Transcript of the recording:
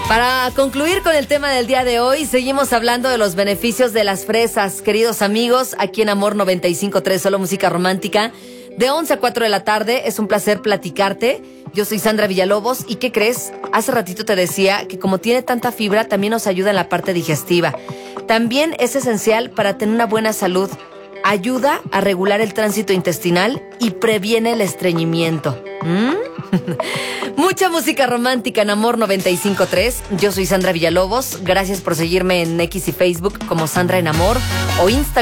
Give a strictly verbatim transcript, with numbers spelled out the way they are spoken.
Para concluir con el tema del día de hoy, seguimos hablando de los beneficios de las fresas. Queridos amigos, aquí en Amor noventa y cinco punto tres, solo música romántica, de once a cuatro de la tarde. Es un placer platicarte. Yo soy Sandra Villalobos. ¿Y qué crees? Hace ratito te decía que como tiene tanta fibra, también nos ayuda en la parte digestiva. También es esencial para tener una buena salud. Ayuda a regular el tránsito intestinal y previene el estreñimiento. ¿Mm? Mucha música romántica en Amor noventa y cinco punto tres. Yo soy Sandra Villalobos. Gracias por seguirme en X y Facebook como Sandra en Amor o Instagram.